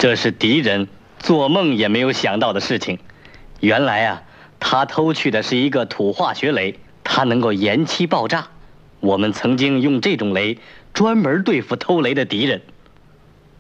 这是敌人做梦也没有想到的事情。原来啊，他偷去的是一个土化学雷，它能够延期爆炸。我们曾经用这种雷专门对付偷雷的敌人。